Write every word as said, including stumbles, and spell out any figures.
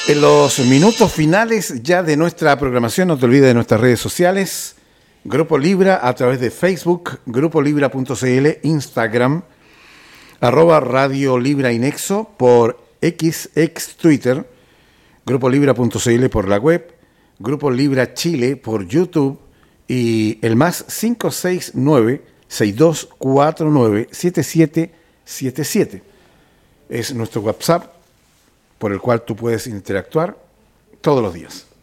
En los minutos finales ya de nuestra programación, no te olvides de nuestras redes sociales. Grupo Libra a través de Facebook, grupo libra punto c l, Instagram, arroba Radio Libra Inexo por X, ex Twitter, grupo libra punto c l por la web, Grupo Libra Chile por YouTube y el más cinco seis nueve, seis dos cuatro nueve, siete siete siete siete. Es nuestro WhatsApp por el cual tú puedes interactuar todos los días.